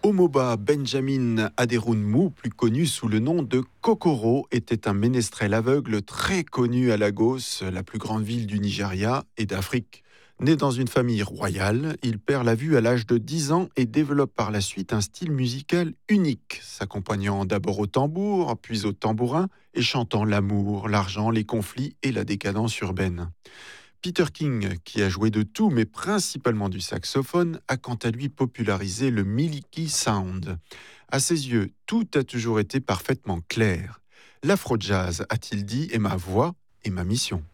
Omoba Benjamin Aderounmou, plus connu sous le nom de Kokoro, était un ménestrel aveugle très connu à Lagos, la plus grande ville du Nigeria et d'Afrique. Né dans une famille royale, il perd la vue à l'âge de 10 ans et développe par la suite un style musical unique, s'accompagnant d'abord au tambour, puis au tambourin, et chantant l'amour, l'argent, les conflits et la décadence urbaine. Peter King, qui a joué de tout, mais principalement du saxophone, a quant à lui popularisé le Miliki Sound. À ses yeux, tout a toujours été parfaitement clair. L'afro-jazz, a-t-il dit, est ma voix et ma mission.